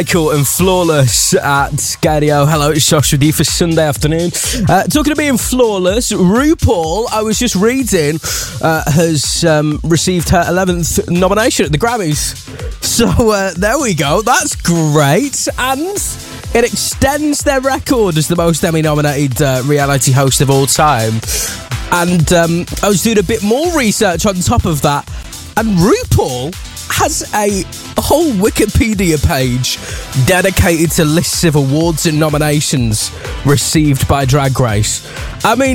Cool and Flawless at Scario. Hello, it's Josh with you for Sunday afternoon. Talking of being flawless, RuPaul, I was just reading, has received her 11th nomination at the Grammys. So there we go. That's great. And it extends their record as the most Emmy-nominated reality host of all time. And I was doing a bit more research on top of that. And RuPaul has a whole Wikipedia page dedicated to lists of awards and nominations received by Drag Race. I mean,